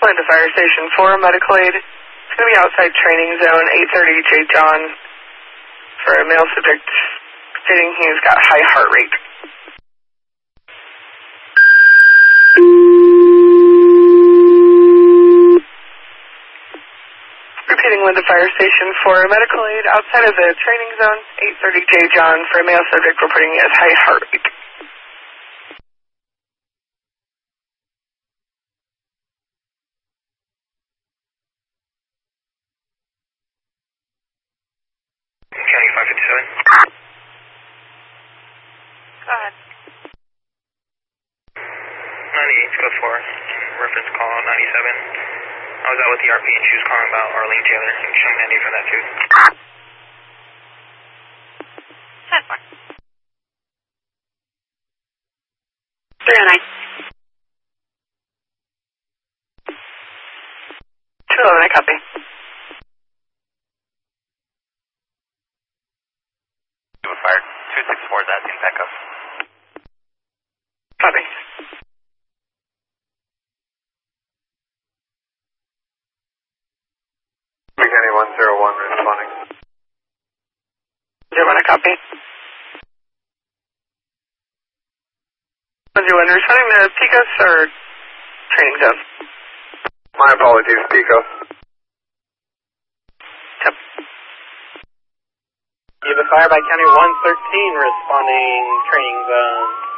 Going to Fire Station 4, medical aid. It's going to be outside training zone 830 J. John for a male subject stating he's got high heart rate. Repeating Linda Fire Station 4, medical aid outside of the training zone 830 J. John for a male subject reporting he has high heart rate. County 557. Go ahead. 98.4, reference call 97. I was out with the RP and she was calling about Arlene Taylor. Can you show me any for that too? 309. 211, I copy. Fire 264 is asking backup. Copy. County 101 responding. 01, I copy. 101, responding to Picos or training zone? My apologies, Pico. Yep. Give a fire by County 113 responding training zone.